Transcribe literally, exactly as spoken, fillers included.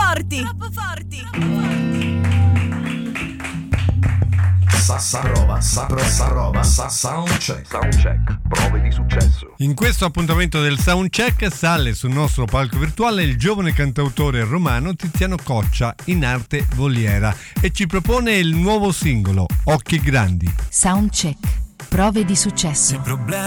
forti! Troppo forti! Sassa roba, sapro sa roba, sa soundcheck. Soundcheck, prove di successo. In questo appuntamento del Soundcheck sale sul nostro palco virtuale il giovane cantautore romano Tiziano Coccia, in arte voliera, e ci propone il nuovo singolo Occhi Grandi. Soundcheck, prove di successo. Il problema